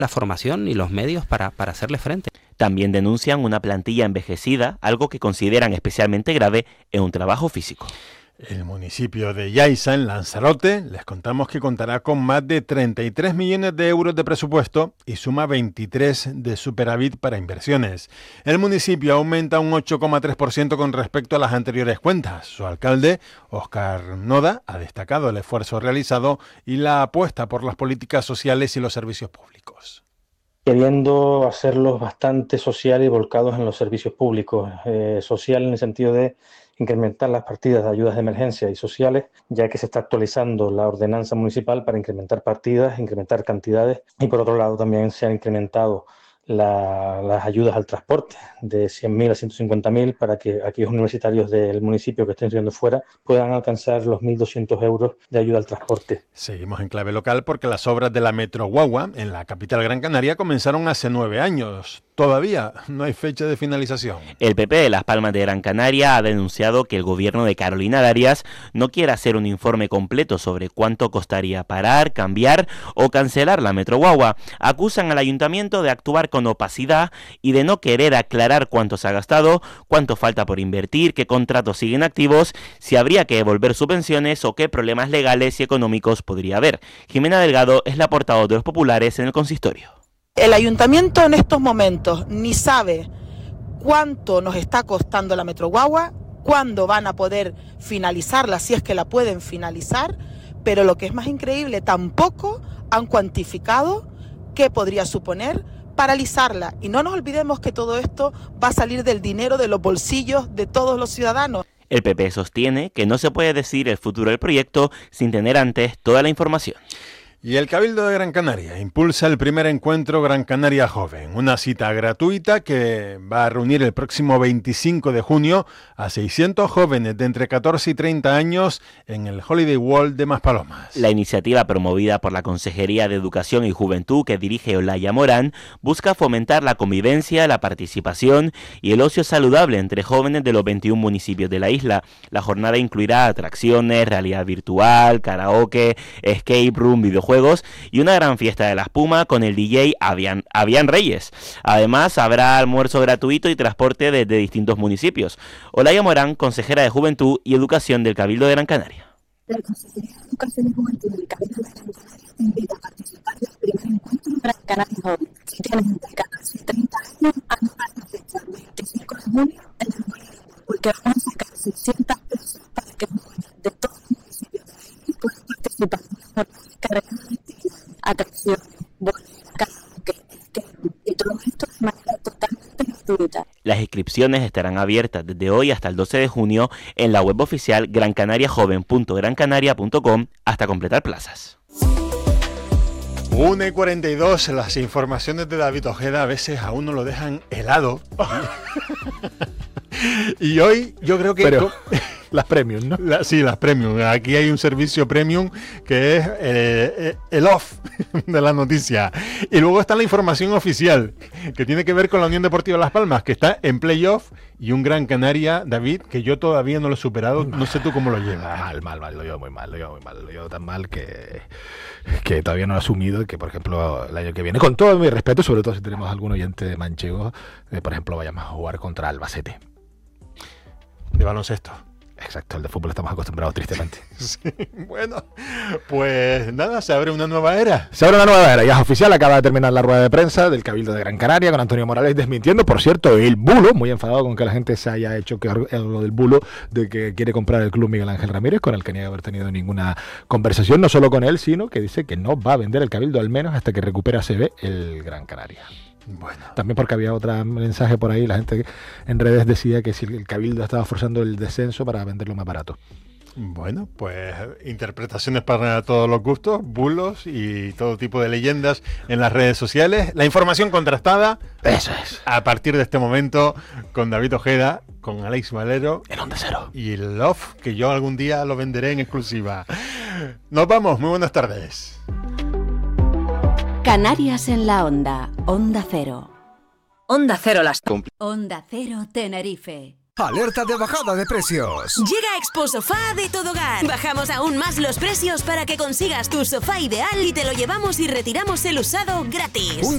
la formación y los medios para hacerle frente. También denuncian una plantilla envejecida, algo que consideran especialmente grave en un trabajo físico. El municipio de Yaiza, en Lanzarote, les contamos que contará con más de 33 millones de euros de presupuesto y suma 23 de superávit para inversiones. El municipio aumenta un 8,3% con respecto a las anteriores cuentas. Su alcalde, Óscar Noda, ha destacado el esfuerzo realizado y la apuesta por las políticas sociales y los servicios públicos. Queriendo hacerlos bastante sociales y volcados en los servicios públicos. Social en el sentido de incrementar las partidas de ayudas de emergencia y sociales, ya que se está actualizando la ordenanza municipal para incrementar partidas, incrementar cantidades, y por otro lado también se han incrementado las ayudas al transporte de 100.000 a 150.000 para que aquellos universitarios del municipio que estén estudiando fuera puedan alcanzar los 1.200 euros de ayuda al transporte. Seguimos en clave local porque las obras de la Metro Guagua en la capital Gran Canaria comenzaron hace 9 años. Todavía no hay fecha de finalización. El PP de Las Palmas de Gran Canaria ha denunciado que el gobierno de Carolina Darias no quiere hacer un informe completo sobre cuánto costaría parar, cambiar o cancelar la Metro Guagua. Acusan al ayuntamiento de actuar con opacidad y de no querer aclarar cuánto se ha gastado, cuánto falta por invertir, qué contratos siguen activos, si habría que devolver subvenciones o qué problemas legales y económicos podría haber. Jimena Delgado es la portavoz de los populares en el consistorio. El ayuntamiento en estos momentos ni sabe cuánto nos está costando la Metro Guagua, cuándo van a poder finalizarla, si es que la pueden finalizar, pero lo que es más increíble, tampoco han cuantificado qué podría suponer paralizarla. Y no nos olvidemos que todo esto va a salir del dinero de los bolsillos de todos los ciudadanos. El PP sostiene que no se puede decidir el futuro del proyecto sin tener antes toda la información. Y el Cabildo de Gran Canaria impulsa el primer encuentro Gran Canaria Joven, una cita gratuita que va a reunir el próximo 25 de junio a 600 jóvenes de entre 14 y 30 años en el Holiday World de Maspalomas. La iniciativa promovida por la Consejería de Educación y Juventud que dirige Olaya Morán busca fomentar la convivencia, la participación y el ocio saludable entre jóvenes de los 21 municipios de la isla. La jornada incluirá atracciones, realidad virtual, karaoke, escape room, videojuegos y una gran fiesta de la espuma con el DJ Avian Reyes. Además, habrá almuerzo gratuito y transporte desde distintos municipios. Olaya Morán, consejera de Juventud y Educación del Cabildo de Gran Canaria. La Consejería de Educación y Juventud del Cabildo de Gran Canaria te invita a participar del primer encuentro Gran Canaria Joven. Si tienes entre 14 y 30 años, anota la fecha el 25 de junio en el Holiday World, porque vamos a sacar 600 pesos para que jóvenes de todos los municipios de la isla puedan participar de una jornada cargada de actividades, atracciones, boleras, karaoke, y todo esto de manera totalmente gratuita. Las inscripciones estarán abiertas desde hoy hasta el 12 de junio en la web oficial grancanariajoven.grancanaria.com hasta completar plazas. 1:42, las informaciones de David Ojeda a veces a uno lo dejan helado. Y hoy yo creo que... Pero las premium, ¿no? Sí, las premium. Aquí hay un servicio premium que es el off de la noticia. Y luego está la información oficial, que tiene que ver con la Unión Deportiva Las Palmas, que está en playoff, y un Gran Canaria, David, que yo todavía no lo he superado. No sé tú cómo lo llevas. Mal, lo llevo muy mal, lo llevo tan mal que todavía no he asumido que, por ejemplo, el año que viene, con todo mi respeto, sobre todo si tenemos algún oyente manchego, por ejemplo, vayamos a jugar contra Albacete. De baloncesto. Exacto, el de fútbol estamos acostumbrados tristemente. Sí, bueno, pues nada, se abre una nueva era. Se abre una nueva era, ya es oficial, acaba de terminar la rueda de prensa del Cabildo de Gran Canaria con Antonio Morales desmintiendo, por cierto, el bulo, muy enfadado con que la gente se haya hecho algo del bulo de que quiere comprar el club Miguel Ángel Ramírez, con el que niega haber tenido ninguna conversación, no solo con él, sino que dice que no va a vender el Cabildo al menos hasta que recupere ACB el Gran Canaria. Bueno. También porque había otro mensaje por ahí, la gente en redes decía que si el Cabildo estaba forzando el descenso para venderlo más barato. Bueno, pues interpretaciones para todos los gustos, bulos y todo tipo de leyendas en las redes sociales. La información contrastada, eso es, a partir de este momento, con David Ojeda, con Alex Valero, en Onda Cero, y el Love, que yo algún día lo venderé en exclusiva. Nos vamos, muy buenas tardes. Canarias en la Onda, Onda Cero. Onda Cero las... Onda Cero Tenerife. Alerta de bajada de precios. Llega Expo Sofá de Todogar. Bajamos aún más los precios para que consigas tu sofá ideal y te lo llevamos y retiramos el usado gratis.